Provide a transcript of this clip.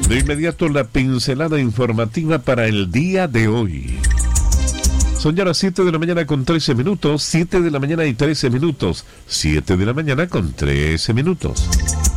De inmediato la pincelada informativa para el día de hoy. Son ya las 7 de la mañana con 13 minutos, 7 de la mañana y 13 minutos, 7 de la mañana con 13 minutos.